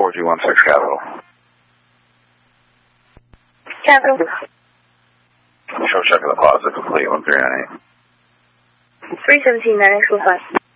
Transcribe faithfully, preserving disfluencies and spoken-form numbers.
four two one six Capital. Capital. Show check of the closet complete, one three nine eight. three seventeen nine X one five.